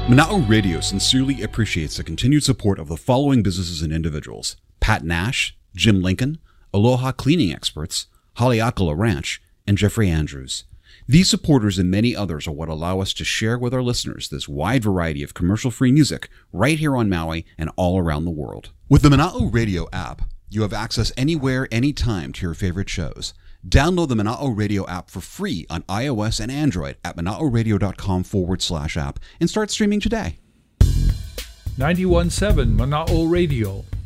Mana'o Radio sincerely appreciates the continued support of the following businesses and individuals: Pat Nash, Jim Lincoln, Aloha Cleaning Experts, Haleakala Ranch, and Jeffrey Andrews. These supporters and many others are what allow us to share with our listeners this wide variety of commercial-free music right here on Maui and all around the world. With the Mana'o Radio app, you have access anywhere, anytime to your favorite shows. Download the Mana'o Radio app for free on iOS and Android at mana'oradio.com/app and start streaming today. 91.7 Mana'o Radio,